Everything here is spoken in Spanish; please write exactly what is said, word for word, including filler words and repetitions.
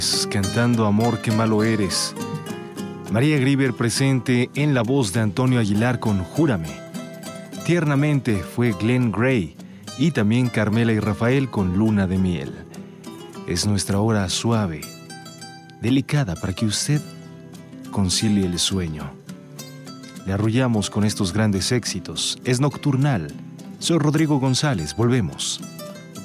Cantando Amor, qué malo eres. María Grieber presente en la voz de Antonio Aguilar con Júrame. Tiernamente fue Glenn Gray y también Carmela y Rafael con Luna de Miel. Es nuestra hora suave, delicada para que usted concilie el sueño. Le arrullamos con estos grandes éxitos. Es Nocturnal. Soy Rodrigo González. Volvemos.